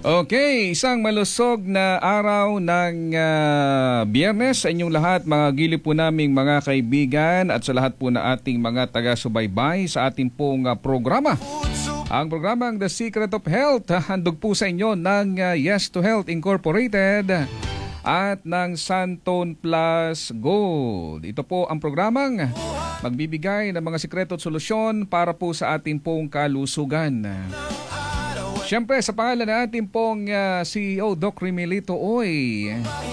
Okay, isang malusog na araw ng Biyernes sa inyong lahat, mga giliw po naming mga kaibigan at sa lahat po na ating mga taga-subaybay sa ating pong programa. Ang programang The Secret of Health, handog po sa inyo ng Yes to Health Incorporated at ng Santon Plus Gold. Ito po ang programang magbibigay ng mga sikreto at solusyon para po sa ating pong kalusugan. Siyempre, sa pangalan ng ating pong CEO, Doc Remilito Oy.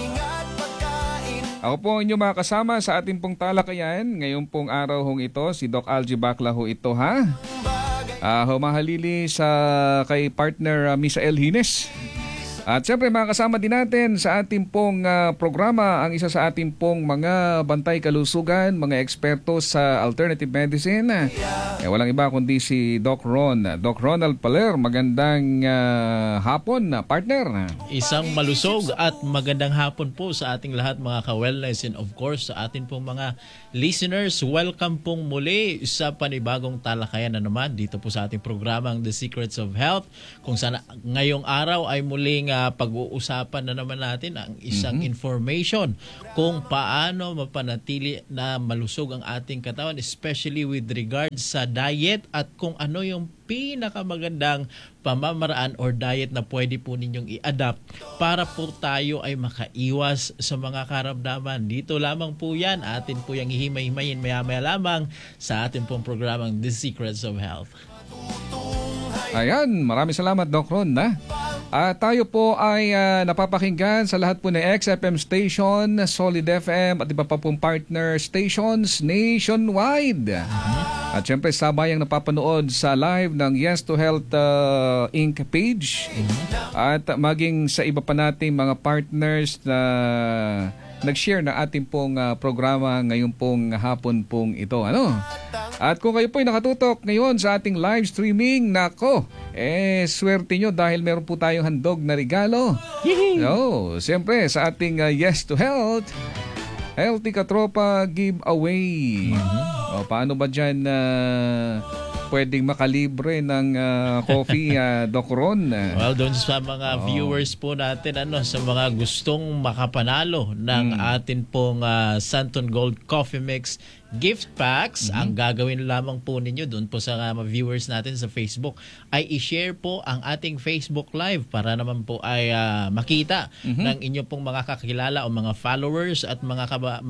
Ako po inyong mga kasama sa ating pong talakayan. Ngayon pong araw hong ito, si Doc Algie Bacla ho ito ha. Humahalili sa kay partner Misael Hines. At siyempre mga kasama din natin sa ating pong programa ang isa sa ating pong mga bantay kalusugan, mga eksperto sa alternative medicine. Walang iba kundi si Doc Ron. Doc Ronald Paler, magandang hapon partner. Isang malusog at magandang hapon po sa ating lahat mga ka-wellness and of course sa ating pong mga listeners. Welcome pong muli sa panibagong talakayan na naman dito po sa ating programang The Secrets of Health. Kung sana ngayong araw ay muling pag-uusapan na naman natin ang isang information kung paano mapanatili na malusog ang ating katawan, especially with regards sa diet at kung ano yung pinakamagandang pamamaraan or diet na pwede po ninyong i-adapt para po tayo ay makaiwas sa mga karamdaman. Dito lamang po yan, atin po yung hihimay-himayin maya-maya lamang sa ating pong programang The Secrets of Health. Ayan, maraming salamat Doc Ron na. Tayo po ay napapakinggan sa lahat po ng XFM station, Solid FM at iba pa pong partner stations nationwide. At syempre sabayang napapanood sa live ng Yes to Health Inc. page. At maging sa iba pa nating mga partners na nag-share na ating pong programa ngayong pong hapon pong ito. At kung kayo po ay nakatutok ngayon sa ating live streaming, nako, swerte nyo dahil meron po tayong handog na regalo. Siyempre sa ating Yes to Health, Healthy Katropa giveaway. Paano ba dyan pwedeng makalibre ng coffee, Doc Ron? Well, doon sa mga viewers po natin, sa mga gustong makapanalo ng atin pong Santon Gold Coffee Mix gift packs, ang gagawin lamang po ninyo doon po sa mga viewers natin sa Facebook ay i-share po ang ating Facebook Live para naman po ay makita ng inyo pong mga kakilala o mga followers at mga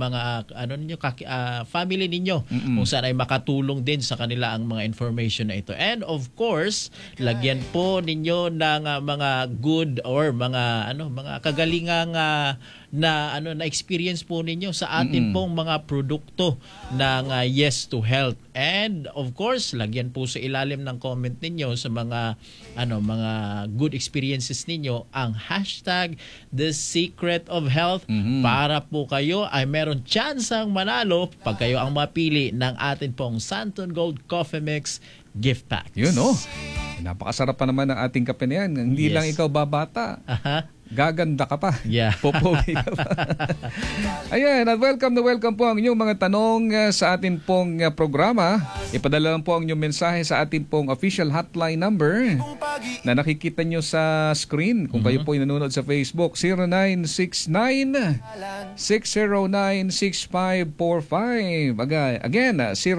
family ninyo kung saan ay makatulong din sa kanila ang mga information na ito. And of course, lagyan po ninyo ng mga good or mga kagalingang na experience po ninyo sa atin pong mga produkto ng Yes to Health. And of course, lagyan po sa ilalim ng comment ninyo sa mga mga good experiences ninyo ang hashtag The Secret of Health para po kayo ay meron tsansang manalo pag kayo ang mapili ng atin pong Santon Gold Coffee Mix gift packs. Yun napakasarap pa naman ng ating kape na yan. Hindi lang ikaw babata. Gaganda ka pa. Popogi ka pa. Ayan, at welcome po ang inyong mga tanong sa atin pong programa. Ipadala lang po ang inyong mensahe sa atin pong official hotline number na nakikita nyo sa screen kung kayo po ay nanonood sa Facebook. 0969-609-6545. Again,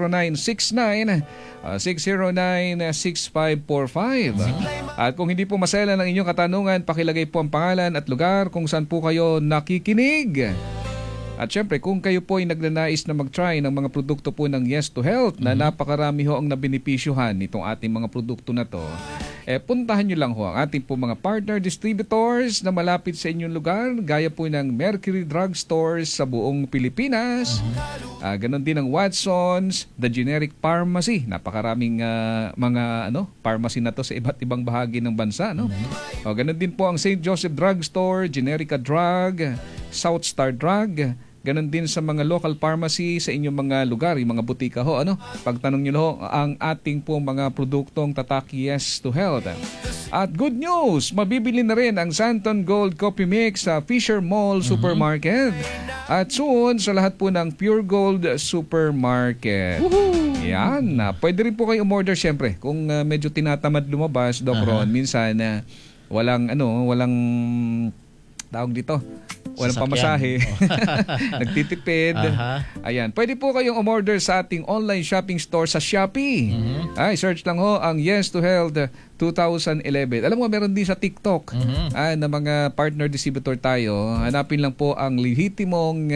0969-609-6545. At kung hindi po masela ng inyong katanungan, pakilagay po ang pangalan at lugar kung saan po kayo nakikinig. At syempre, kung kayo po ay nagnanais na mag-try ng mga produkto po ng Yes to Health na napakarami ho ang nabenepisyuhan nitong ating mga produkto na to, puntahan nyo lang ho ang ating po mga partner distributors na malapit sa inyong lugar, gaya po ng Mercury Drug Stores sa buong Pilipinas, ganon din ang Watsons, The Generic Pharmacy, napakaraming mga pharmacy na to sa iba't ibang bahagi ng bansa. Ganon din po ang St. Joseph Drug Store, Generica Drug, South Star Drug, ganon din sa mga local pharmacy sa inyong mga lugar, yung mga butika ho. Pagtanong nyo ho ang ating po mga produktong tatak Yes to Health. At good news, mabibili na rin ang Santon Gold Coffee Mix sa Fisher Mall Supermarket. At soon sa lahat po ng Pure Gold Supermarket. Yan. Pwede rin po kayo umorder syempre kung medyo tinatamad lumabas, Doc Ron. Minsan walang tawag dito. Walang Sasakyan. pamasahe. Nagtitipid. Aha. Ayan. Pwede po kayong umorder sa ating online shopping store sa Shopee. Ay, search lang ho ang Yes to Health 2011. Alam mo, meron din sa TikTok na mga partner distributor tayo. Hanapin lang po ang lehitimong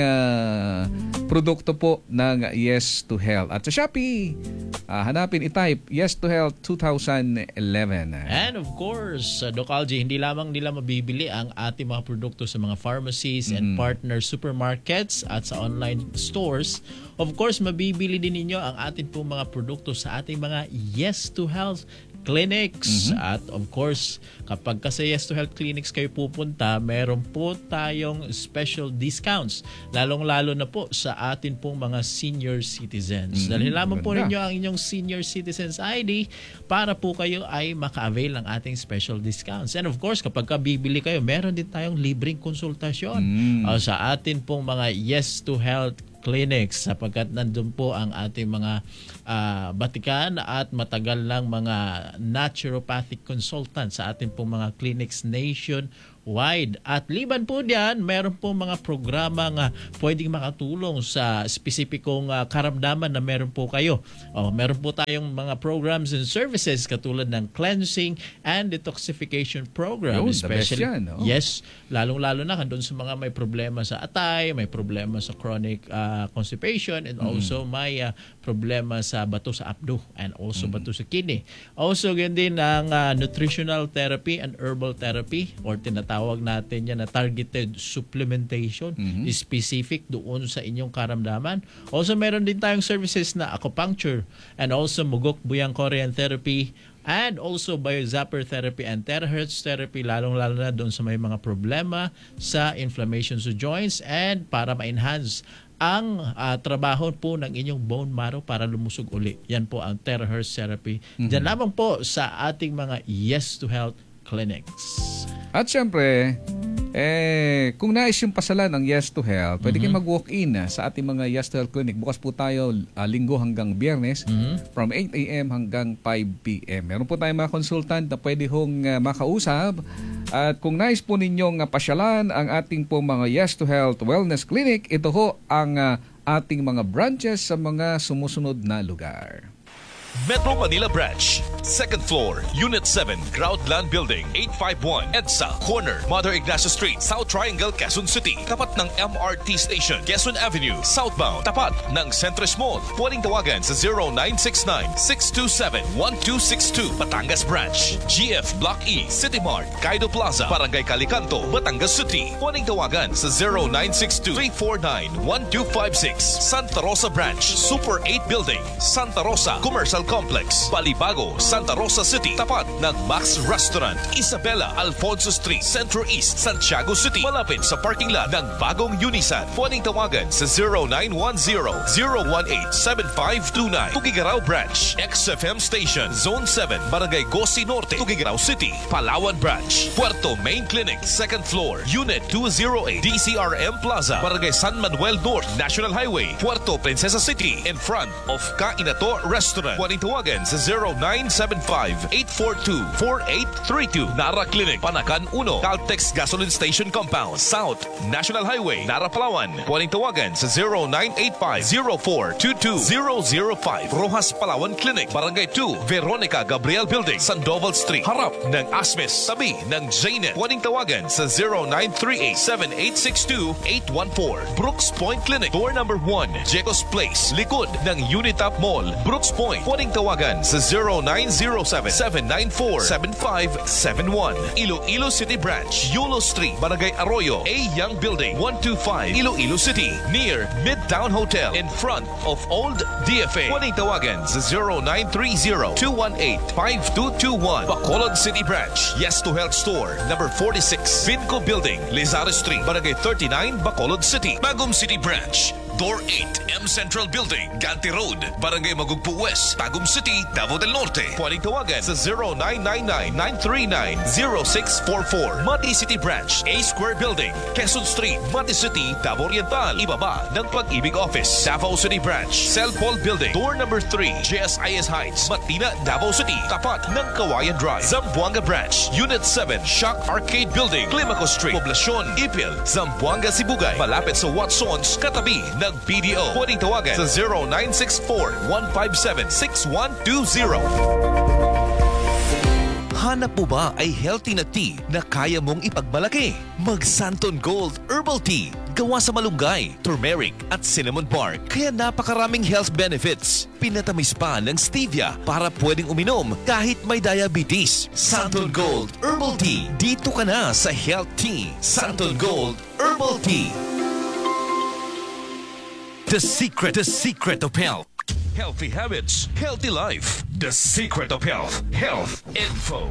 produkto po ng Yes to Health. At sa Shopee, hanapin, i-type Yes to Health 2011. And of course, Doc Algie, hindi lamang nila mabibili ang ating mga produkto sa mga pharmacies and partner supermarkets at sa online stores. Of course, mabibili din ninyo ang ating pong mga produkto sa ating mga Yes to Health clinics. At of course, kapag kasi Yes to Health clinics kayo pupunta, meron po tayong special discounts. Lalong-lalo na po sa atin pong mga senior citizens. Dahil lamang po ninyo ang inyong senior citizens ID para po kayo ay maka-avail ng ating special discounts. And of course, kapag bibili kayo, meron din tayong libreng konsultasyon sa atin pong mga Yes to Health clinics, sapagkat nandun po ang ating mga batikan at matagal lang mga naturopathic consultants sa ating pong mga clinics nationwide. At liban po diyan, meron po mga programa nga pwedeng makatulong sa spesipikong karamdaman na meron po kayo. Meron po tayong mga programs and services katulad ng cleansing and detoxification program. Yun, the best yan, no? Yes, lalong-lalo na doon sa mga may problema sa atay, may problema sa chronic constipation, and also may problema sa bato sa abdo and also bato sa kidney. Also, ganyan din ang nutritional therapy and herbal therapy, or tinatawag natin yan na targeted supplementation, specific doon sa inyong karamdaman. Also, meron din tayong services na acupuncture and also mugok buyang Korean therapy, and also biozapper therapy and terahertz therapy, lalong-lalo na doon sa may mga problema sa inflammation sa joints and para ma-enhance ang trabaho po ng inyong bone marrow para lumusog uli. Yan po ang terahertz therapy. Diyan lamang po sa ating mga Yes to Health clinics. At syempre, kung nais yung pasalan ng Yes to Health, pwede kayong mag-walk-in sa ating mga Yes to Health clinic. Bukas po tayo linggo hanggang biyernes from 8 a.m. hanggang 5 p.m. Meron po tayong mga consultant na pwede hong makausap. At kung nais po ninyong pasyalan ang ating po mga Yes to Health Wellness Clinic, ito ho ang ating mga branches sa mga sumusunod na lugar. Metro Manila Branch, 2nd floor, Unit 7, Groundland Building, 851 EDSA, corner, Mother Ignacio Street, South Triangle, Quezon City. Tapat ng MRT Station, Quezon Avenue, southbound. Tapat ng Centris Mall. Pwedeng tawagan sa 0969-627-1262. Batangas Branch, GF Block E, City Mart, Kaido Plaza, Barangay Calicanto, Batangas City. Pwedeng tawagan sa 0962-349-1256. Santa Rosa Branch, Super 8 Building, Santa Rosa Commercial Complex, Balibago, Santa Rosa City. Tapat ng Max Restaurant, Isabela Alfonso Street, Centro East, Santiago City. Malapit sa parking lot ng bagong Unisan. Pwedeng tawagan sa 0910-018-7529. Tugigaraw Branch, XFM Station, Zone 7, Barangay Gosi Norte, Tugigaraw City. Palawan Branch, Puerto Main Clinic, 2nd floor, Unit 208, DCRM Plaza, Barangay San Manuel North, National Highway, Puerto Princesa City, in front of Kainato Restaurant. Pwedeng tawagan sa 0975-842-4832. Nara Clinic, Panakan 1, Caltex Gasoline Station Compound, South National Highway, Nara, Palawan. Pwedeng tawagan sa 0985-0422-005. Rojas Palawan Clinic, Barangay 2, Veronica Gabriel Building, Sandoval Street, harap ng Asmes, tabi ng Jnet. Pwedeng tawagan sa 0938-7862-814. Brooks Point Clinic, door number 1, Jecos Place, likod ng Unitap Mall, Brooks Point. Pwedeng tawagan sa 0907-794-7571. Iloilo City Branch, Yulo Street, Barangay Arroyo, A. Young Building, 125, Iloilo City, near Midtown Hotel, in front of Old DFA. Pwedeng tawagan sa 0930-218-5221. Bacolod City Branch, Yes to Health Store, number 46, Vinco Building, Lizares Street, Barangay 39, Bacolod City. Bagum City Branch, Door 8, M Central Building, Ganti Road, Barangay Magugpo West, Tagum City, Davao del Norte. Pwedeng tawagan sa 0999-939-0644. Mati City Branch, A Square Building, Quezon Street, Mati City, Davao Oriental. Ibaba ng Pag-ibig Office. Davao City Branch, Cell Paul Building, Door number 3, JSIS Heights, Matina, Davao City, tapat ng Kawayan Drive. Zamboanga Branch, Unit 7, Shock Arcade Building, Climaco Street, Poblacion, Ipil, Zamboanga, Sibugay, malapit sa Watsons, katabi ng BDO. Pwedeng tawagan sa 0964-157-6120. Hanap mo ba ay healthy na tea na kaya mong ipagmalaki? Mag Santon Gold Herbal Tea. Gawa sa malunggay, turmeric at cinnamon bark. Kaya napakaraming health benefits. Pinatamis pa ng stevia para pwedeng uminom kahit may diabetes. Santon Gold Herbal Tea. Dito ka na sa Health Tea. Santon Gold Herbal Tea. The secret of health. Healthy habits, healthy life. The secret of health. Health info.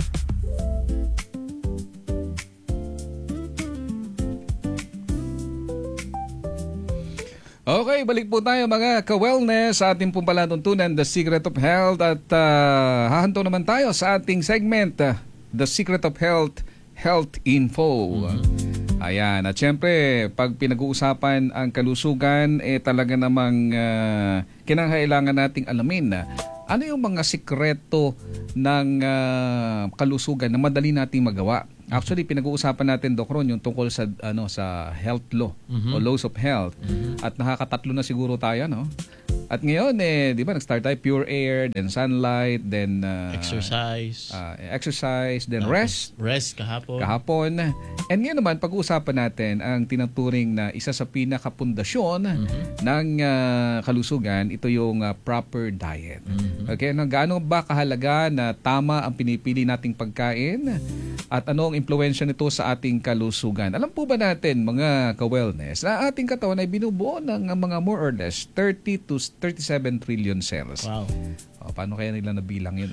Okay, balik po tayo mga ka-wellness sa ating pong palatuntunan, The Secret of Health. At hahanto naman tayo sa ating segment, The Secret of Health, Health Info. Ayan, at syempre, pag pinag-uusapan ang kalusugan, talaga namang kinakailangan nating alamin na ano yung mga sikreto ng kalusugan na madali nating magawa. Actually, pinag-uusapan natin, Doc Ron, yung tungkol sa sa health law o laws of health. At nakakatatlo na siguro tayo, no? At ngayon, di ba, nag-start tayo pure air, then sunlight, then exercise, then rest. Rest Kahapon. And ngayon naman, pag-uusapan natin ang tinaturing na isa sa pinakapundasyon ng kalusugan, ito yung proper diet. Okay, gaano ba kahalaga na tama ang pinipili nating pagkain? At ano ang impluwensya nito sa ating kalusugan? Alam po ba natin, mga ka-wellness, na ating katawan ay binubuo ng mga more or less 30 to 37 trillion cells. Wow. Paano kaya nila nabilang yun?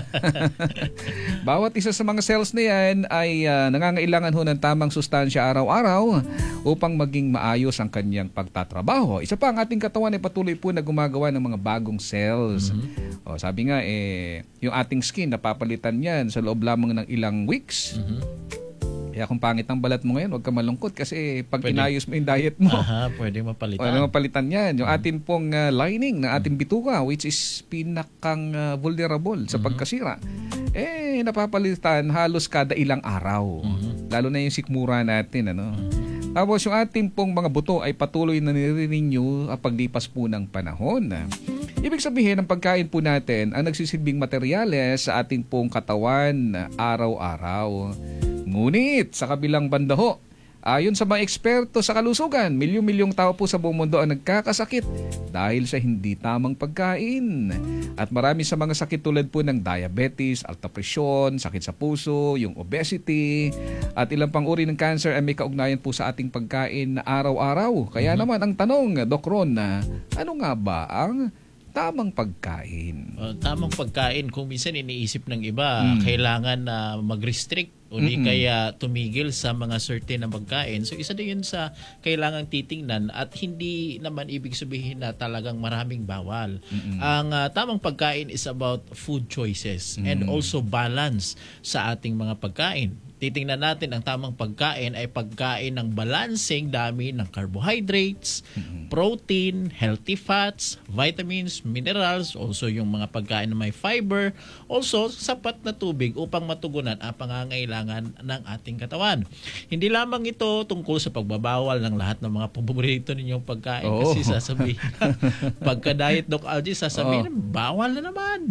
Bawat isa sa mga cells na yan ay nangangailangan ho ng tamang sustansya araw-araw upang maging maayos ang kanyang pagtatrabaho. Isa pa, ang ating katawan ay patuloy po na gumagawa ng mga bagong cells. Sabi nga, yung ating skin, napapalitan yan sa loob lamang ng ilang weeks. Kaya kung pangit ang balat mo ngayon, huwag ka malungkot kasi pag inayos mo yung diet mo, pwede mapalitan. Pwede mapalitan yan. Yung ating pong lining ng ating bituka, which is pinakang vulnerable sa pagkasira, napapalitan halos kada ilang araw. Lalo na yung sikmura natin. Tapos yung ating pong mga buto ay patuloy na nire-renew paglipas po ng panahon. Ibig sabihin, ang pagkain po natin ang nagsisilbing materyales sa ating pong katawan araw-araw. Ngunit sa kabilang banda ho, ayon sa mga eksperto sa kalusugan, milyon-milyong tao po sa buong mundo ang nagkakasakit dahil sa hindi tamang pagkain. At marami sa mga sakit tulad po ng diabetes, alta presyon, sakit sa puso, yung obesity, at ilang pang uri ng cancer ay may kaugnayan po sa ating pagkain na araw-araw. Kaya naman ang tanong, Doc Ron, ano nga ba ang tamang pagkain? Tamang pagkain, kung minsan iniisip ng iba, kailangan na mag-restrict o di kaya tumigil sa mga certain na pagkain. So isa din yun sa kailangang titingnan at hindi naman ibig sabihin na talagang maraming bawal. Ang tamang pagkain is about food choices and also balance sa ating mga pagkain. Titingnan natin ang tamang pagkain ay pagkain ng balancing dami ng carbohydrates, protein, healthy fats, vitamins, minerals, also yung mga pagkain na may fiber, also sapat na tubig upang matugunan ang pangangailangan ng ating katawan. Hindi lamang ito tungkol sa pagbabawal ng lahat ng mga paborito ninyong pagkain kasi sasabihin, pagka-diet Doc Algie, sasabihin, bawal na naman.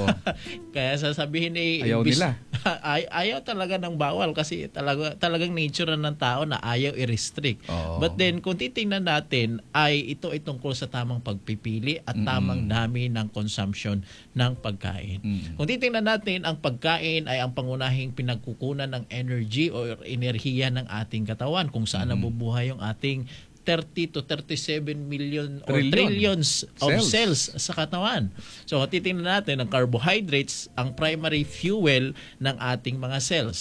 Kaya sasabihin ayaw nila. Ayaw talaga ng bawal kasi talagang nature ng tao na ayaw i-restrict. But then kung titingnan natin ay ito ay tungkol sa tamang pagpipili at tamang dami ng consumption ng pagkain. Kung titingnan natin, ang pagkain ay ang pangunahing pinagkukunan ng energy o enerhiya ng ating katawan kung saan nabubuhay yung ating 30 to 37 million or trillions of cells sa katawan. So titingnan natin ang carbohydrates, ang primary fuel ng ating mga cells.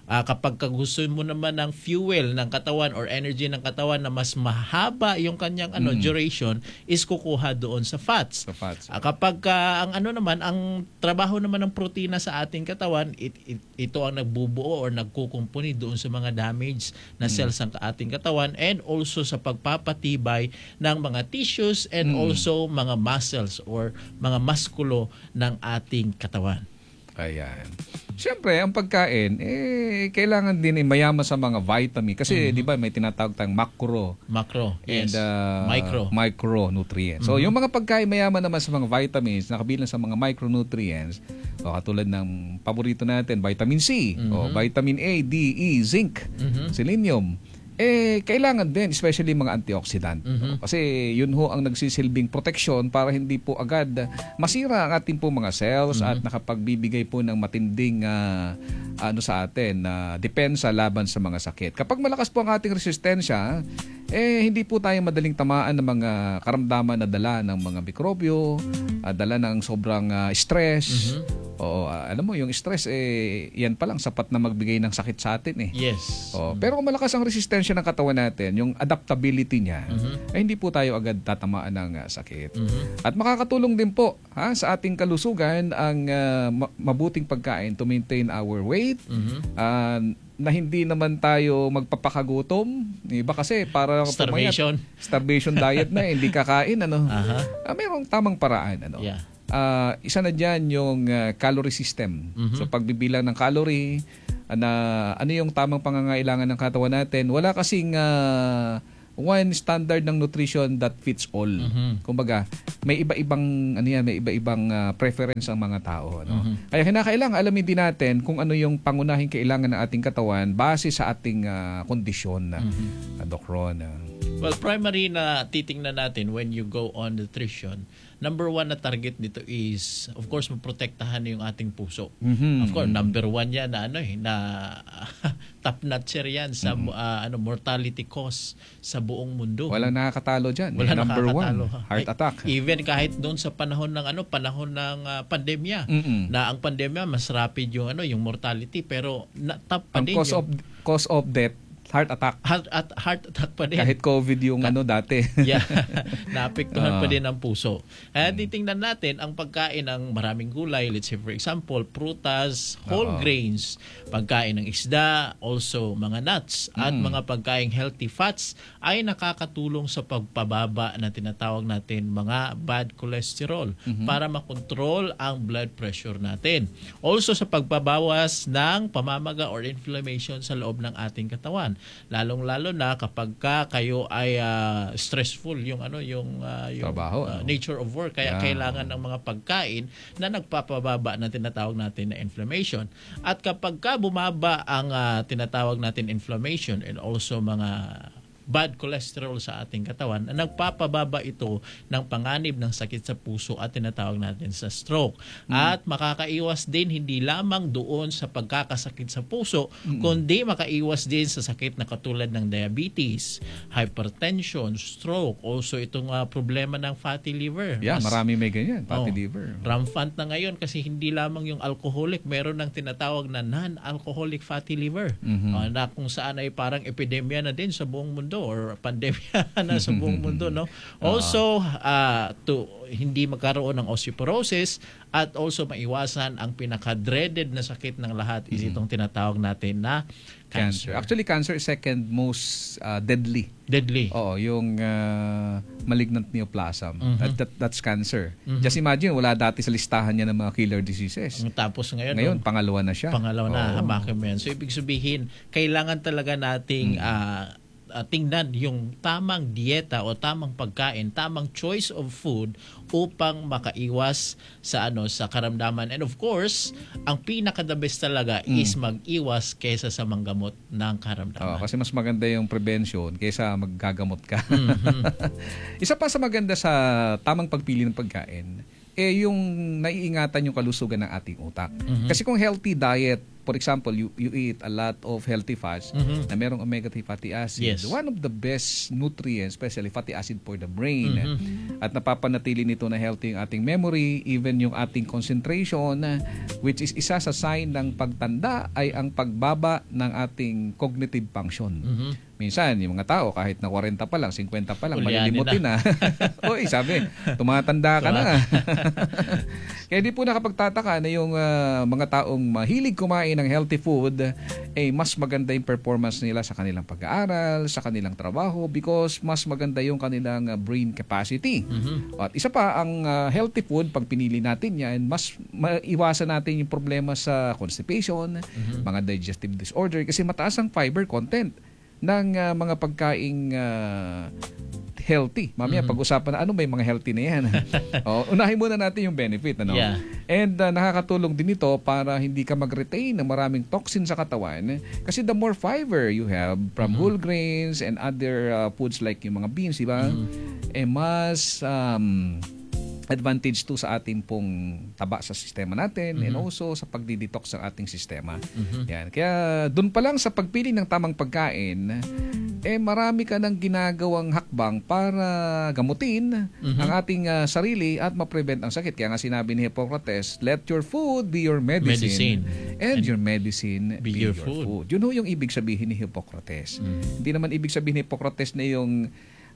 Kapag gusto mo naman ng fuel ng katawan or energy ng katawan na mas mahaba yung kanyang duration, is kukuha doon sa fats. Kapag ang ang trabaho naman ng protina sa ating katawan, ito ang nagbubuo or nagkukumpuni doon sa mga damage na cells ng ating katawan, and also sa pagpapatibay ng mga tissues and also mga muscles or mga muskulo ng ating katawan. Ayan. Siyempre, ang pagkain, kailangan din mayaman sa mga vitamin. Kasi, di ba, may tinatawag tayong macro and yes. Micronutrients. So, Mm-hmm. yung mga pagkain mayaman naman sa mga vitamins, nakabilang sa mga micronutrients, katulad ng paborito natin, vitamin C, o vitamin A, D, E, zinc, selenium, kailangan din, especially mga antioxidant. Kasi yun ho ang nagsisilbing proteksyon para hindi po agad masira ang ating po mga cells at nakapagbibigay po ng matinding sa atin depensa laban sa mga sakit. Kapag malakas po ang ating resistensya, hindi po tayo madaling tamaan ng mga karamdaman na dala ng mga mikrobyo, dala ng sobrang stress. Oo, alam mo, yung stress, yan pa lang sapat na magbigay ng sakit sa atin Yes. Pero kung malakas ang resistensya ng katawan natin, yung adaptability niya, ay hindi po tayo agad tatamaan ng sakit. At makakatulong din po sa ating kalusugan ang mabuting pagkain to maintain our weight, na hindi naman tayo magpapakagutom. Iba kasi para starvation diet na, hindi kakain. Mayroong tamang paraan. Yeah. Isa na dyan yung calorie system. So pagbibilang ng calorie, na ano yung tamang pangangailangan ng katawan natin. Wala kasing one standard ng nutrition that fits all. Kumbaga, may iba-ibang may iba-ibang preference ang mga tao, Kaya kinakailangan alamin din natin kung ano yung pangunahing kailangan ng ating katawan base sa ating kondisyon, Doc Ron. Well, primary na titingnan natin when you go on nutrition, number one na target dito is, of course, maprotektahan yung ating puso. Of course, number one yan na top notcher yan sa mortality cause sa buong mundo. Walang nakakatalo dyan. Wala number nakakatalo. one, heart attack. Even kahit doon sa panahon ng pandemya, na ang pandemya mas rapid yung mortality, pero top pa ang din cause of death, heart attack. Heart attack pa din. Kahit COVID yung dati. Yeah. Naapektuhan pa din ang puso. Kaya titingnan natin ang pagkain ng maraming gulay. Let's say for example, prutas, whole grains, pagkain ng isda, also mga nuts, at mga pagkaing healthy fats ay nakakatulong sa pagpababa na tinatawag natin mga bad cholesterol para makontrol ang blood pressure natin. Also sa pagbabawas ng pamamaga or inflammation sa loob ng ating katawan. Lalong-lalo na kapag kayo ay stressful yung trabaho, nature of work, kaya kailangan ng mga pagkain na nagpapababa na tinatawag natin na inflammation. At kapag bumaba ang tinatawag natin inflammation and also mga bad cholesterol sa ating katawan, na nagpapababa ito ng panganib ng sakit sa puso at tinatawag natin sa stroke. At makakaiwas din hindi lamang doon sa pagkakasakit sa puso, kundi makaiwas din sa sakit na katulad ng diabetes, hypertension, stroke, also itong problema ng fatty liver. Yeah, marami may ganyan, fatty liver. Rampant na ngayon kasi hindi lamang yung alcoholic, meron ng tinatawag na non-alcoholic fatty liver, na kung saan ay parang epidemya na din sa buong mundo or pandemya na sa buong mundo, Also, to hindi magkaroon ng osteoporosis at also maiwasan ang pinaka-dreaded na sakit ng lahat is itong tinatawag natin na cancer. Actually, cancer is second most deadly. Oo, yung malignant neoplasm. That's cancer. Just imagine, wala dati sa listahan niya ng mga killer diseases. Tapos ngayon pangalawa na siya. Pangalawa na, hamakin mo yan. So, ibig sabihin, kailangan talaga nating tingnan yung tamang dieta o tamang pagkain, tamang choice of food upang makaiwas sa sa karamdaman. And of course, ang pinaka-the best talaga is mag-iwas kaysa sa manggamot ng karamdaman. Kasi mas maganda yung prevention kaysa maggagamot ka. Isa pa sa maganda sa tamang pagpili ng pagkain, yung naiingatan yung kalusugan ng ating utak. Kasi kung healthy diet for example, you eat a lot of healthy fats na merong omega-3 fatty acid. Yes. One of the best nutrients, especially fatty acid for the brain. At napapanatili nito na healthy yung ating memory, even yung ating concentration, which is isa sa sign ng pagtanda ay ang pagbaba ng ating cognitive function. Minsan, yung mga tao, kahit na 40 pa lang, 50 pa lang, malilimutin na. Uy, sabi, tumatanda ka na. Kaya di po nakapagtataka na yung mga taong mahilig kumain ng healthy food, mas maganda yung performance nila sa kanilang pag-aaral, sa kanilang trabaho, because mas maganda yung kanilang brain capacity. At isa pa, ang healthy food, pag pinili natin yan, mas maiwasan natin yung problema sa constipation, mga digestive disorder, kasi mataas ang fiber content ng mga pagkaing healthy. Mamaya pag-usapan na ano may mga healthy na yan. Unahin muna natin yung benefit. Ano? Yeah. And nakakatulong din ito para hindi ka mag-retain ng maraming toxin sa katawan. Kasi the more fiber you have from whole grains and other foods like yung mga beans, diba? Mas advantage to sa ating pong taba sa sistema natin and also sa pagdi-detox ng ating sistema. Yan. Kaya doon pa lang sa pagpili ng tamang pagkain, marami ka nang ginagawang hakbang para gamutin ang ating sarili at ma-prevent ang sakit. Kaya nga sinabi ni Hippocrates, let your food be your medicine. And your medicine be your food. Yun ho yung ibig sabihin ni Hippocrates. Hindi naman ibig sabihin ni Hippocrates na yung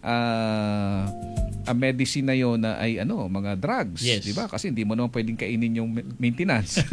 ang medicine na yun na ay mga drugs, yes. di ba? Kasi hindi mo naman pwedeng kainin yung maintenance.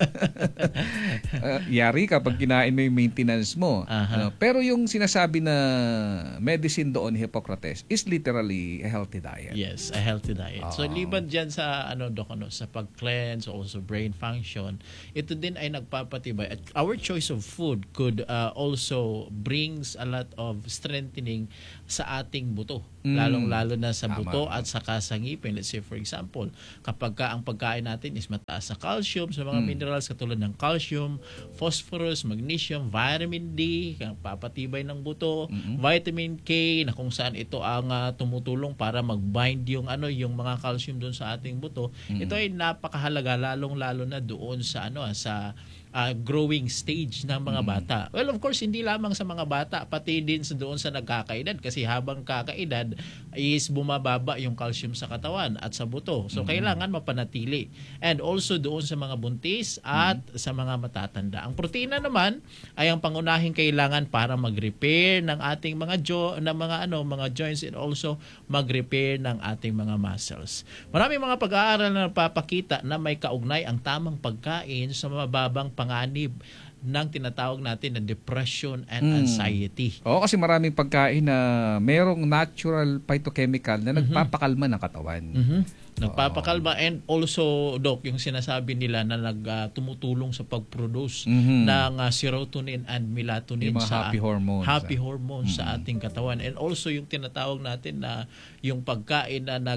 Yari ka pag kinain mo yung maintenance mo. Pero yung sinasabi na medicine doon ni Hippocrates is literally a healthy diet. Yes, a healthy diet. So liban diyan sa sa pag-cleanse, also brain function, ito din ay nagpapatibay. At our choice of food could also brings a lot of strengthening sa ating buto. Lalong-lalo na sa buto at saka sa ngipin. Let's say for example, kapag ang pagkain natin is mataas sa calcium, sa mga minerals katulad ng calcium, phosphorus, magnesium, vitamin D, papatibay ng buto, vitamin K na kung saan ito ang tumutulong para mag-bind yung mga calcium doon sa ating buto. Ito ay napakahalaga lalong-lalo na doon sa sa growing stage ng mga bata. Well, of course, hindi lamang sa mga bata, pati din doon sa nagkakaedad kasi habang kakaedad is bumababa yung calcium sa katawan at sa buto. So, kailangan mapanatili. And also doon sa mga buntis at sa mga matatanda. Ang protina naman ay ang pangunahing kailangan para mag-repair ng ating mga mga joints and also mag-repair ng ating mga muscles. Maraming mga pag-aaral na nagpapakita na may kaugnay ang tamang pagkain sa mababang panganib ng tinatawag natin na depression and anxiety. Oo, kasi maraming pagkain na merong natural phytochemical na nagpapakalma ng katawan. Nagpapakalma and also, Doc, yung sinasabi nila na tumutulong sa pag-produce ng serotonin and melatonin yung mga happy hormones sa ating katawan. And also yung tinatawag natin na yung pagkain na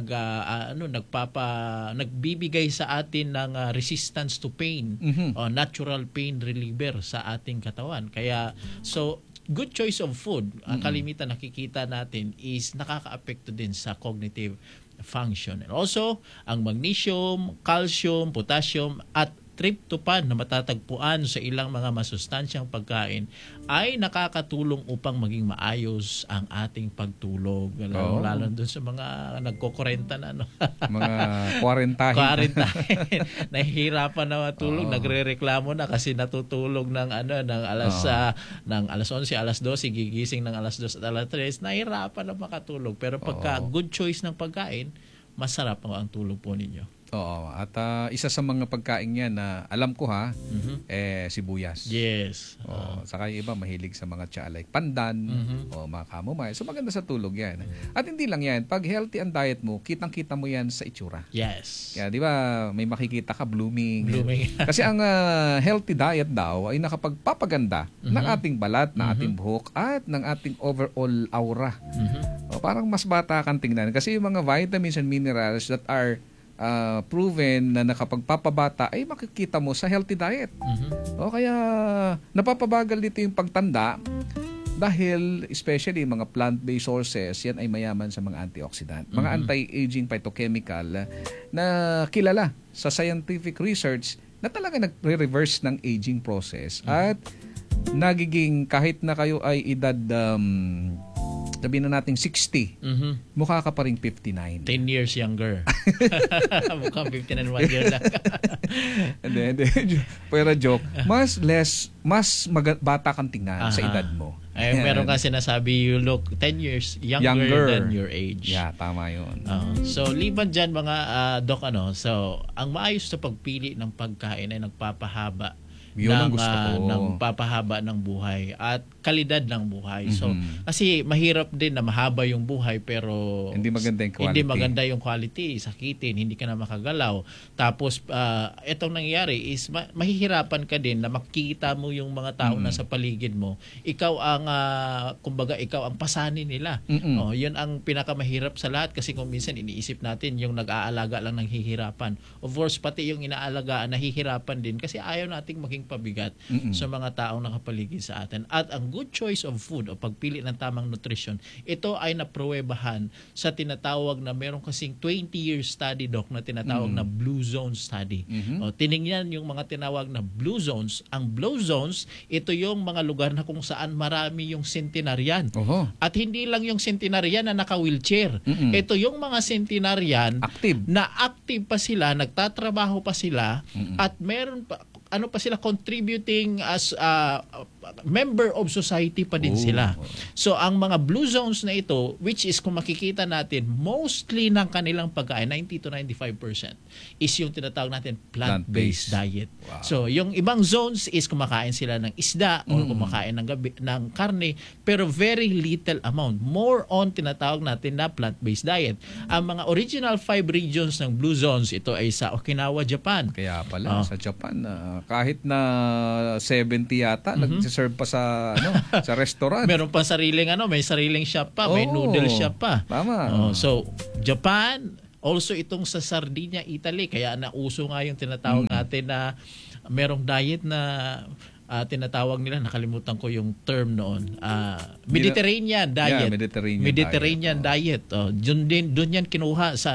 nagbibigay sa atin ng resistance to pain, natural pain reliever sa ating katawan. Kaya good choice of food, ang kalimitan nakikita natin is nakaka-apekto din sa cognitive function. And also, ang magnesium, calcium, potassium at tryptophan na matatagpuan sa ilang mga masustansyang pagkain ay nakakatulong upang maging maayos ang ating pagtulog. Lalo doon sa mga nagko-40 na mga 40. Nahihirapan na matulog, nagrereklamo na kasi natutulog ng alas 11, alas 12, gigising ng alas 2 at alas 3, nahihirapan na makatulog. Pero pagka good choice ng pagkain, masarap ang tulog po ninyo. Oo, at isa sa mga pagkain yan na alam ko sibuyas. Yes. Saka yung iba mahilig sa mga tsa like pandan o mga chamomile. So maganda sa tulog yan. At hindi lang yan, pag healthy ang diet mo, kitang-kita mo yan sa itsura. Yes. Kaya di ba may makikita ka blooming. Kasi ang healthy diet daw ay nakapagpapaganda ng ating balat, ng ating buhok at ng ating overall aura. Parang mas bata kang tingnan kasi yung mga vitamins and minerals that are proven na nakapagpapabata ay makikita mo sa healthy diet. Kaya napapabagal dito yung pagtanda dahil especially mga plant-based sources, yan ay mayaman sa mga antioxidant. Mga anti-aging phytochemical na kilala sa scientific research na talaga nagre-reverse ng aging process at nagiging kahit na kayo ay edad sabihin na natin 60, mukha ka pa rin 59. 10 years younger. Mukhang 59 1 year lang. Hindi. Pero joke. Mas bata kang tingnan sa edad mo. Ay, meron kasi sinasabi, you look 10 years younger than your age. Yeah, tama yun. So, liban dyan mga Doc, so, ang maayos na pagpili ng pagkain ay nagpapahaba yun ang gusto ko. ng papahaba ng buhay at kalidad ng buhay. So, kasi mahirap din na mahaba yung buhay pero hindi maganda yung quality. Hindi maganda yung quality, sakitin, hindi ka na makagalaw. Tapos, itong nangyayari is mahihirapan ka din na makita mo yung mga tao na sa paligid mo. Ikaw ang, kumbaga, ikaw ang pasanin nila. Yun ang pinakamahirap sa lahat kasi kung minsan iniisip natin yung nag-aalaga lang ng hihirapan. Of course, pati yung inaalagaan nahihirapan din kasi ayaw nating maging pabigat sa mga taong nakapaligid sa atin. At ang good choice of food o pagpili ng tamang nutrition, ito ay napruwebahan sa tinatawag na meron kasing 20 years study, Doc, na tinatawag na Blue Zone Study. Tinignan yung mga tinawag na Blue Zones. Ang Blue Zones, ito yung mga lugar na kung saan marami yung centenarian. At hindi lang yung centenarian na naka-wheelchair. Ito yung mga centenarian na active pa sila, nagtatrabaho pa sila, at meron pa sila contributing as member of society pa din sila. So ang mga blue zones na ito, which is kung makikita natin, mostly ng kanilang pagkain, 90 to 95% is yung tinatawag natin plant-based diet. So yung ibang zones is kumakain sila ng isda o kumakain ng karne, pero very little amount. More on tinatawag natin na plant-based diet. Ang mga original 5 regions ng blue zones, ito ay sa Okinawa, Japan. Kaya pala sa Japan, kahit na 70 yata, nagsiserve pa sa sa restaurant. Meron pa may sariling shop pa, may noodle shop pa. Tama. So, Japan, also itong sa Sardinia, Italy, kaya nauso nga yung tinatawag natin na merong diet na tinatawag nila, nakalimutan ko yung term noon. Mediterranean diet. Yeah, Mediterranean diet. Doon yan kinuha sa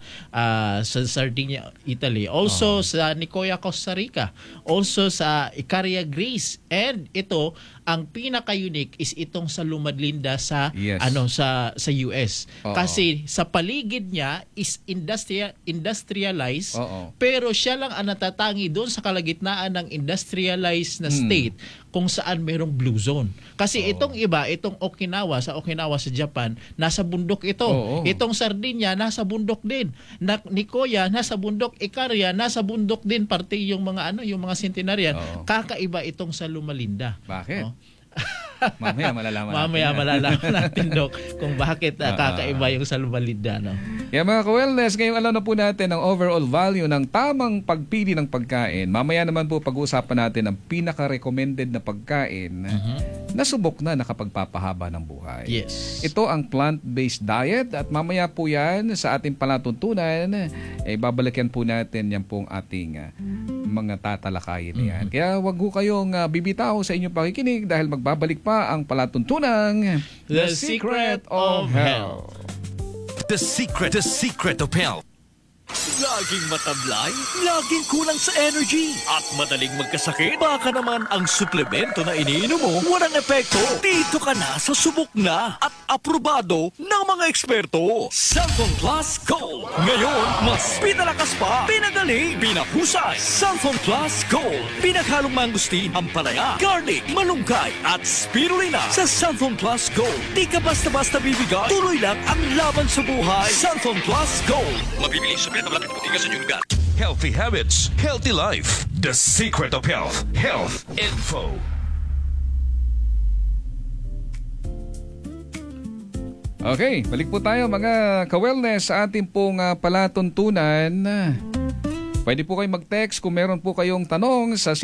sa Sardinia, Italy. Also sa Nicoya, Costa Rica. Also sa Icaria, Greece. And ito, ang pinaka-unique is itong sa Loma-Linda sa sa US. Kasi sa paligid niya is industrialized, pero siya lang ang natatangi doon sa kalagitnaan ng industrialized na state kung saan mayroong blue zone. Kasi itong iba, itong Okinawa sa Japan, nasa bundok ito. Itong Sardinia nasa bundok din. Nicoya nasa bundok, Icaria nasa bundok din, parte yung mga yung mga centenarian. Kakaiba itong sa Loma-Linda. Bakit? Mamaya malalaman natin, Doc, kung bakit kakaiba yung sa Loma-Linda, no? Yeah, mga ka-wellness, ngayong alam na po natin ang overall value ng tamang pagpili ng pagkain. Mamaya naman po pag-uusapan natin ang pinaka-recommended na pagkain na subok na nakapagpapahaba ng buhay. Yes. Ito ang plant-based diet at mamaya po yan sa ating palatuntunan, babalikan po natin yan pong ating mga tatalakayin na yan. Kaya wag ho kayong bibitaw sa inyong pakikinig dahil magbabalik pa ang palatuntunang The Secret of Health. The Secret of Health. Laging matablay, laging kulang sa energy, at madaling magkasakit. Baka naman ang suplemento na iniinom mo walang epekto. Dito ka na sa subok na at aprobado ng mga eksperto. Cellphone Plus Gold. Ngayon, mas pinalakas pa, pinagaling, pinahusay. Cellphone Plus Gold. Pinaghalong mangustin, ampalaya, garlic, malunggay, at spirulina. Sa Cellphone Plus Gold, di ka basta-basta bibigay. Tuloy lang ang laban sa buhay. Cellphone Plus Gold. Mabibili sa malapit puti ka sa inyong lugar. Healthy habits, healthy life. The Secret of Health. Health Info. Okay, balik po tayo mga ka-wellness sa ating pong palatuntunan. Pwede po kayo mag-text kung meron po kayong tanong sa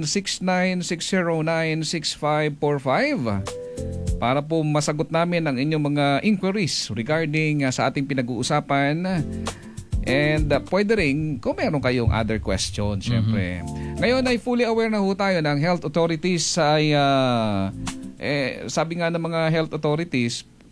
0969-609-6545 para po masagot namin ang inyong mga inquiries regarding sa ating pinag-uusapan. And pwede rin kung meron kayong other questions, syempre. Ngayon ay fully aware na ho tayo ng health authorities ay sabi nga ng mga health authorities,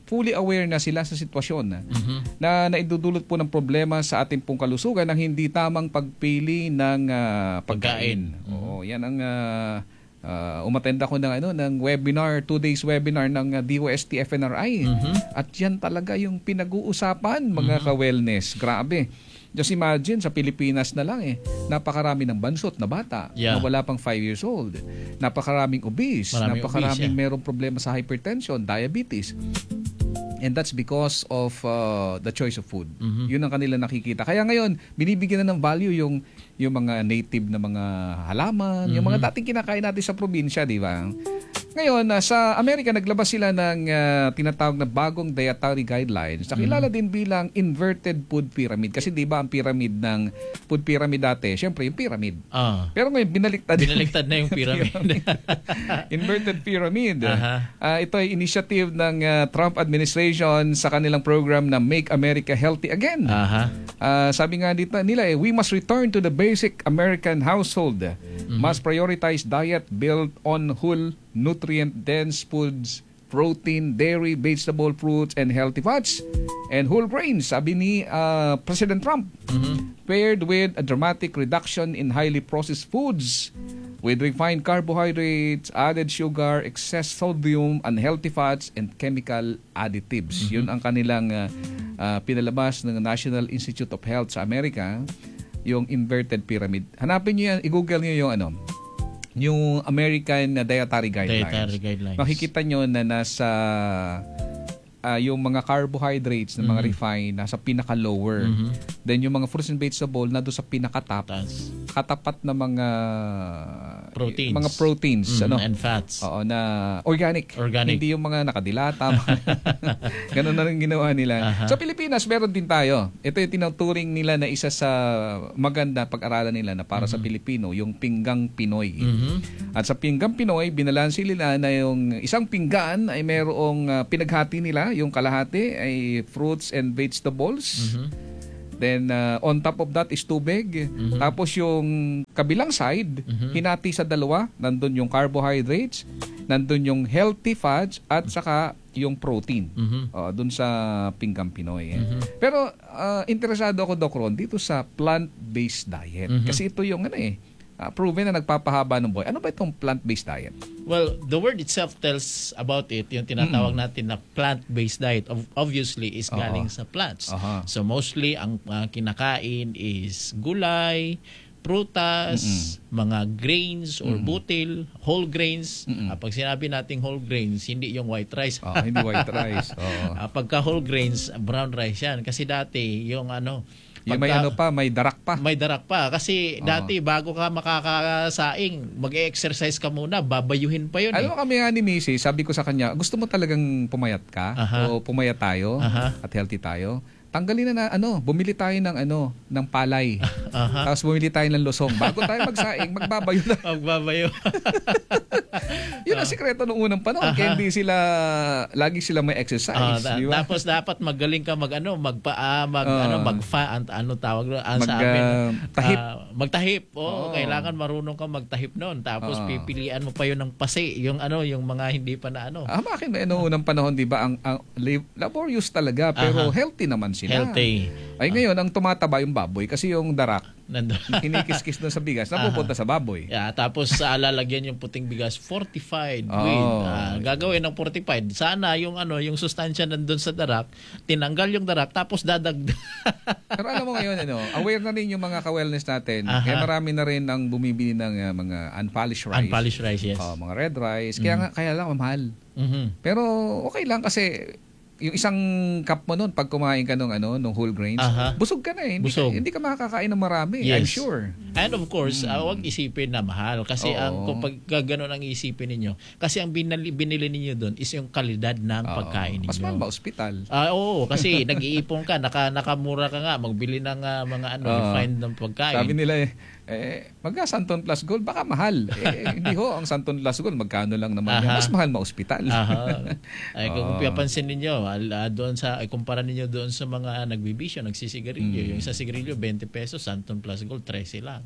fully aware na sila sa sitwasyon na naidudulot po ng problema sa ating pong kalusugan ng hindi tamang pagpili ng pagkain. Oo, yan ang umattend ako ng webinar, 2 days webinar ng DOST FNRI. At yan talaga yung pinag-uusapan, mga ka-wellness. Grabe. Just imagine, sa Pilipinas na lang napakarami ng bansot na bata na wala pang 5 years old. Napakaraming obese. Napakaraming merong problema sa hypertension, diabetes. And that's because of the choice of food. Yun ang kanila nakikita. Kaya ngayon, binibigyan na ng value yung mga native na mga halaman, yung mga dating kinakain natin sa probinsya, di ba? Ngayon, sa Amerika, naglabas sila ng tinatawag na bagong dietary guidelines. Nakilala din bilang inverted food pyramid. Kasi di ba ang pyramid ng food pyramid dati, syempre yung pyramid. Pero ngayon, binaliktad na yung pyramid. Inverted pyramid. Ito ay initiative ng Trump administration sa kanilang program na Make America Healthy Again. Sabi nga dito nila, we must return to the basic American household. Must prioritize diet built on whole nutrient-dense foods, protein, dairy, vegetable, fruits, and healthy fats, and whole grains, sabi ni President Trump, paired with a dramatic reduction in highly processed foods with refined carbohydrates, added sugar, excess sodium, unhealthy fats, and chemical additives. Yun ang kanilang pinalabas ng National Institute of Health sa Amerika, yung inverted pyramid. Hanapin nyo yan, i-google nyo yung American Dietary Guidelines. Makikita nyo na nasa yung mga carbohydrates na mga refined nasa pinaka-lower. Then yung mga fruits and vegetable na doon sa pinaka-top. Katapat na mga proteins and fats. Oo, na organic. Hindi yung mga nakadilata. Ganun na rin ginawa nila. Sa Pilipinas, meron din tayo. Ito yung tinuturing nila na isa sa maganda pag-aralan nila na para sa Pilipino, yung pinggang Pinoy. At sa pinggang Pinoy, binalansi nila na yung isang pinggan ay merong pinaghati nila. Yung kalahati ay fruits and vegetables. Then, on top of that is tubig. Tapos yung kabilang side, hinati sa dalawa. Nandun yung carbohydrates, nandun yung healthy fats, at saka yung protein. Dun sa pinggang Pinoy. Pero, interesado ako, Doc Ron, dito sa plant-based diet. Kasi ito yung proven na nagpapahaba ng buhay. Ano ba itong plant-based diet? Well, the word itself tells about it. Yung tinatawag natin na plant-based diet, obviously, is galing sa plants. So, mostly, ang kinakain is gulay, prutas, mga grains or butil, whole grains. Pag sinabi nating whole grains, hindi yung white rice. Hindi white rice. Pagka whole grains, brown rice yan. Kasi dati, yung may darak pa. May darak pa. Kasi dati, bago ka makakasaing, mag-exercise ka muna, babayuhin pa yun. Alam mo kami nga ni Missy, sabi ko sa kanya, gusto mo talagang pumayat ka? O pumayat tayo at healthy tayo? Tanggalin na bumili tayo ng palay. Tapos bumili tayo ng lusong. Bago tayo magsaing, magbabayo na. Magbabayo. Yun ang sikreto nung unang panahon. Kaya hindi lagi sila may exercise. Diba? Tapos dapat magaling ka magtahip. Kailangan marunong ka magtahip noon. Tapos pipilian mo pa yun ng pasi. Yung mga hindi pa na Bakit may unang panahon, di ba? Ang laborious talaga, pero healthy naman sila. Healthy. Ay ngayon, ang tumataba yung baboy kasi yung darak, nandun. Kinikis-kis doon sa bigas, napupunta sa baboy. Tapos lalagyan yung puting bigas fortified with. Gagawin ng fortified. Sana yung sustansya nandun sa darak, tinanggal yung darak, tapos dadagdag. Pero alam mo ngayon, aware na rin yung mga ka-wellness natin. Kaya marami na rin ang bumibili ng mga unpolished rice. Unpolished rice, yes. Mga red rice. Kaya lang mahal. Pero okay lang kasi yung isang cup mo noon pag kumain ka nung whole grains, busog ka na eh. Hindi ka makakakain ng marami, yes. I'm sure. And of course, huwag isipin na mahal kasi kapag gano'n ang isipin ninyo, kasi ang binili ninyo doon is yung kalidad ng pagkain ninyo. Mas mahal ba ospital? Oo, kasi nag-iipon ka, nakamura ka nga, magbili ng mga refined ng pagkain. Sabi nila magka Santon Plus Gold, baka mahal. Hindi ang Santon Plus Gold, magkano lang naman yan. Mas mahal ma-ospital. Kung piyapansin ninyo, doon kumpara ninyo doon sa mga nagbibisyo, nagsisigarilyo. Yung sa sigarilyo, 20 pesos, Santon Plus Gold, 13 lang.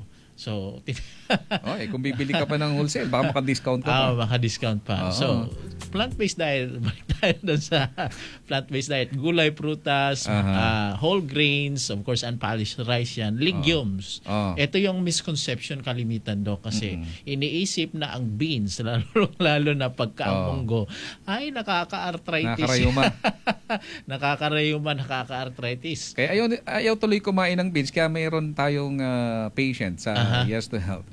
So, kung bibili ka pa ng wholesale, baka maka-discount ka pa. Maka-discount pa. So, plant-based diet, balik tayo doon sa plant-based diet. Gulay, prutas, whole grains, of course, unpolished rice yan, legumes. Ito yung misconception kalimitan, Doc, kasi iniisip na ang beans, lalo na pagka ang munggo, ay nakaka-arthritis. Nakarayuma. Nakaka-arthritis. Kaya ayaw tuloy kumain ng beans, kaya mayroon tayong patient sa Yes to Health.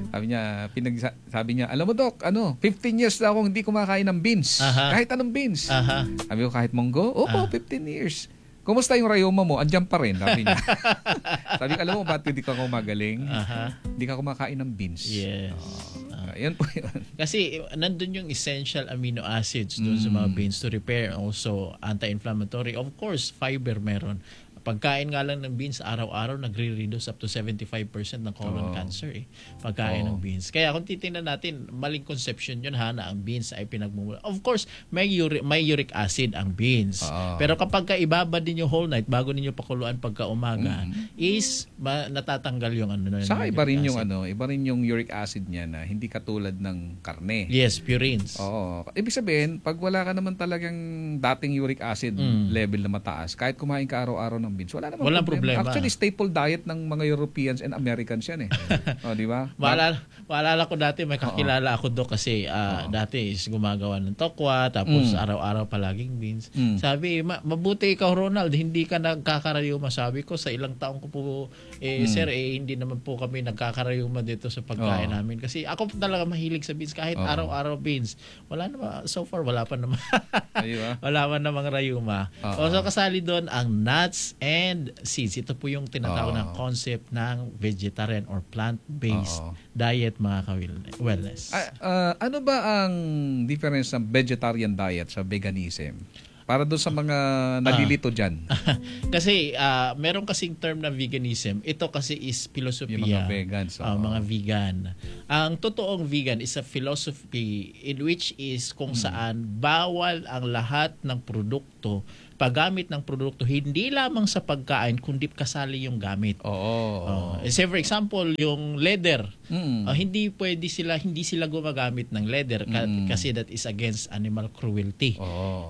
Sabi niya, alam mo Doc, 15 years na akong hindi kumakain ng beans. Kahit anong beans. Sabi ko, kahit munggo? Opo, 15 years. Kumusta yung rayuma mo? Andiyan pa rin, sabi niya. Sabi ko, alam mo, ba't hindi ka kumagaling? Hindi ka kumakain ng beans. Yes. Yan po yun. Kasi nandun yung essential amino acids doon sa mga beans to repair, also anti-inflammatory. Of course, fiber meron. Pagkain nga lang ng beans, araw-araw nagre-reduce up to 75% ng colon cancer pagkain ng beans. Kaya kung titingnan natin, maling conception yun na ang beans ay pinagmumula. Of course, may uric acid ang beans. Pero kapag ibabad din yung whole night bago ninyo pakuluan pagka umaga, is natatanggal yung Saka iba rin yung uric acid niya na hindi katulad ng karne. Yes, purines. Ibig sabihin, pag wala ka naman talagang dating uric acid level na mataas, kahit kumain ka araw-araw ng beans, walang problema. Actually, staple diet ng mga Europeans and Americans yan di ba? Maalala ko dati, may kakilala ako doon kasi dati is gumagawa ng tokwa, tapos araw-araw palaging beans. Sabi, mabuti ikaw Ronald, hindi ka nagkakarayuma. Sabi ko, sa ilang taong ko po, sir, hindi naman po kami nagkakarayuma dito sa pagkain namin. Kasi ako talaga mahilig sa beans, kahit araw-araw beans. Wala naman, so far, wala pa naman. Wala pa namang rayuma. Also, kasali doon ang nuts and seeds. Ito po yung tinatawag na concept ng vegetarian or plant-based diet, mga ka-wellness. Ano ba ang difference ng vegetarian diet sa veganism? Para doon sa mga nalilito dyan. Kasi meron kasing term na veganism. Ito kasi is filosofiya. Yung mga vegans. Mga vegan. Ang totoong vegan is a philosophy in which is kung saan bawal ang lahat ng produkto, paggamit ng produkto, hindi lamang sa pagkain, kundi kasali yung gamit. Say for example, yung leather. Hindi sila gumagamit ng leather kasi that is against animal cruelty.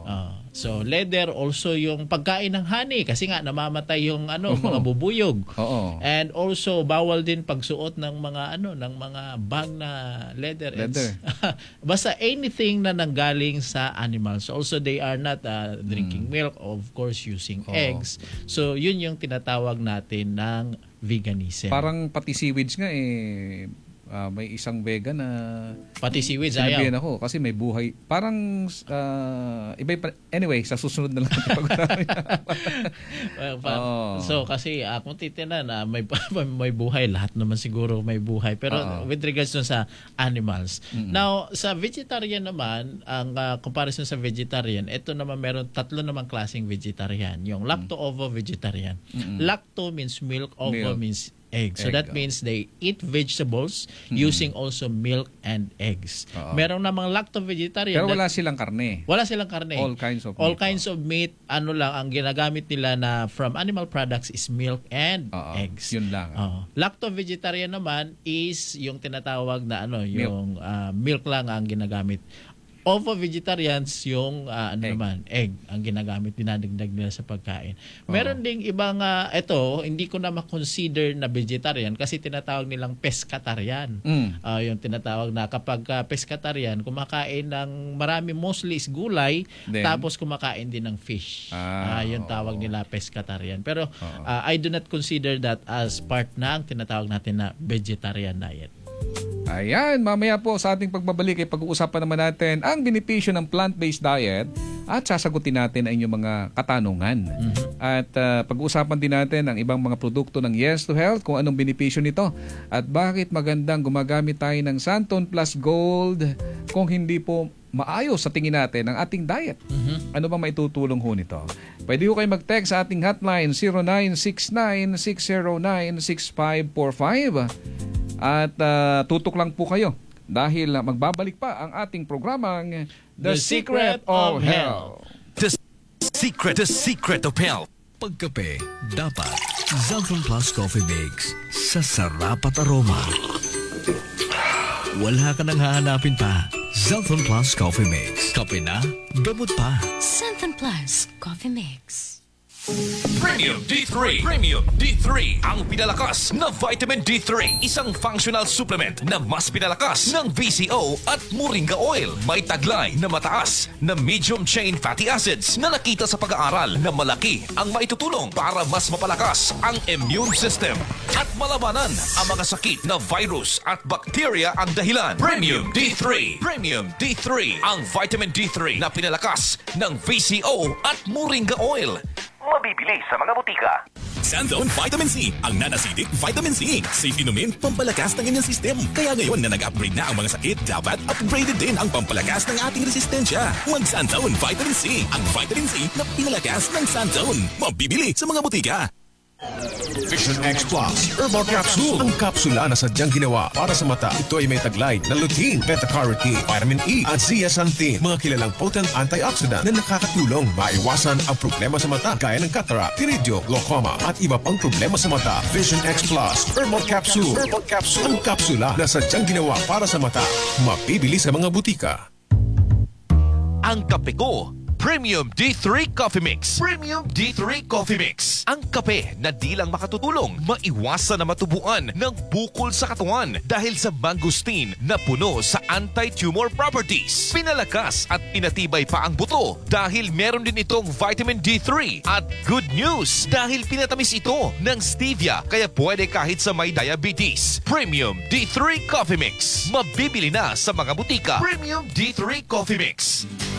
So leather, also yung pagkain ng honey kasi nga namamatay yung mga bubuyog. And also bawal din pagsuot ng mga bag na leather. Basta anything na nanggaling sa animals. Also they are not drinking milk, of course using eggs. So yun yung tinatawag natin ng veganism. Parang pati seaweeds nga may isang vegan na pati seaweeds sinabihan ako kasi may buhay. Parang anyway, sa susunod na lang pag-usapan. So kasi kung titingnan may buhay, lahat naman siguro may buhay. Pero with regards dun sa animals. Now, sa vegetarian naman, ang comparison sa vegetarian, ito naman meron tatlo namang klaseng vegetarian. Yung lacto-ovo-vegetarian. Lacto means milk, ovo means egg. So that means they eat vegetables using also milk and eggs. Meron namang lacto-vegetarian. Pero wala silang karne. Wala silang karne. All kinds of meat. Lang, ang ginagamit nila na from animal products is milk and eggs. Yun lang. Lacto-vegetarian naman is yung tinatawag na yung milk lang ang ginagamit. Ovo-vegetarians yung egg ang ginagamit, dinadagdag nila sa pagkain. Meron ding ibang hindi ko na ma-consider na vegetarian kasi tinatawag nilang pescatarian. Yung tinatawag na kapag pescatarian, kumakain ng marami, mostly is gulay, tapos kumakain din ng fish. Yung tawag nila pescatarian. Pero I do not consider that as part ng tinatawag natin na vegetarian diet. Ayan, mamaya po sa ating pagbabalik ay pag-uusapan naman natin ang benepisyo ng plant-based diet at sasagutin natin ang inyong mga katanungan. At pag-uusapan din natin ang ibang mga produkto ng Yes to Health, kung anong benepisyo nito at bakit magandang gumagamit tayo ng Santon Plus Gold kung hindi po maayos sa tingin natin ang ating diet. Ano ba maitutulong ho nito? Pwede ho kayo mag-text sa ating hotline 0969-609-6545 at tutok lang po kayo dahil magbabalik pa ang ating programang The Secret of Health. The Secret of Health. Pagkape, dapat Zalton Plus Coffee Mix sa sarap at aroma. Wala ka nang hahanapin pa. Zenthon Plus Coffee Mix. Kape na, gamot pa. Zenthon Plus Coffee Mix. Premium D3. Premium D3. Ang pinalakas na vitamin D3. Isang functional supplement na mas pinalakas ng VCO at Moringa Oil. May taglay na mataas na medium chain fatty acids na nakita sa pag-aaral na malaki ang maitutulong para mas mapalakas ang immune system at malabanan ang mga sakit na virus at bacteria ang dahilan. Premium D3. Premium D3. Ang vitamin D3 na pinalakas ng VCO at Moringa Oil. Mabibili sa mga butika. Sanzone Vitamin C, ang non-acidic vitamin C. Safe inumin, pampalakas ng inyong system. Kaya ngayon na nag-upgrade na ang mga sakit, dapat upgraded din ang pampalakas ng ating resistensya. Mag-Sanzone Vitamin C, ang vitamin C na pinalakas ng Sanzone. Mabibili sa mga butika. Vision X Plus Herbal Capsule. Ang kapsula na sadyang ginawa para sa mata. Ito ay may taglay na lutein, beta-carotene, vitamin E at zeaxanthin. Mga kilalang potent antioxidant na nakakatulong maiwasan ang problema sa mata gaya ng cataract, pterygium, glaucoma at iba pang problema sa mata. Vision X Plus Herbal Capsule. Herbal Capsule. Ang kapsula na sadyang ginawa para sa mata. Mabibili sa mga butika. Ang kape ko, Premium D3 Coffee Mix. Premium D3 Coffee Mix. Ang kape na di lang makatutulong, maiwasan na matubuan ng bukol sa katawan dahil sa mangosteen na puno sa anti-tumor properties. Pinalakas at pinatibay pa ang buto dahil meron din itong vitamin D3. At good news dahil pinatamis ito ng stevia kaya pwede kahit sa may diabetes. Premium D3 Coffee Mix. Mabibili na sa mga butika. Premium D3 Coffee Mix.